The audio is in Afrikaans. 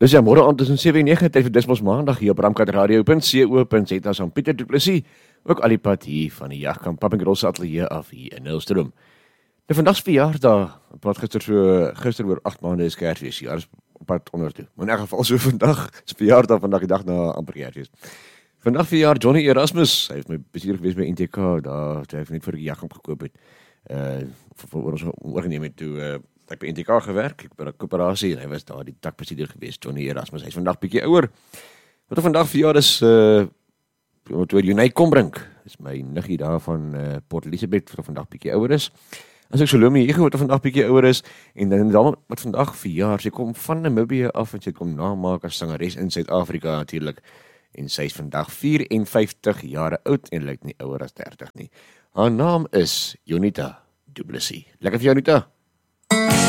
Dis ja, môre aand tussen 7 en 9, tyd vir Dis Maandag hier op ramkatradio.co.za saam Pieter Du Plessis, ook al die pad hier van die Jagkamp Pappengrosse Atelier af hier in Nelstroom. Nou vandag verjaardag, ek praat gister oor 8 maande is Kersfees, ja, is op pad onder toe. Maar in elk geval so vandag, is verjaardag, vandag die dag na amper Kersfees. Vandag verjaar Johnny Erasmus, hy het my bestuur gewees by NTK, daar het hy net vir die Jagkamp gekoop het, vir ons oorgeneem het toe, ek by NTK gewerk, ek by 'n koöperasie en hy was daar die takbestuurder gewees, Johnny Erasmus. Hy is vandag bietjie ouer. Wat er vandag verjaar is, toe Junay Kombrink, is my niggie daar van Port Elizabeth, wat vandag bietjie ouer is. As ek Salome Hugo, wat vandag bietjie ouer is, en dan wat vandag verjaar, sy kom van Namibië af, en sy kom namaak as sangeres in Suid-Afrika natuurlik, en sy is vandag 54 jare oud, en lyk nie ouer as 30 nie. Haar naam is Jonita Du Plessis. Lekker vir Jonita.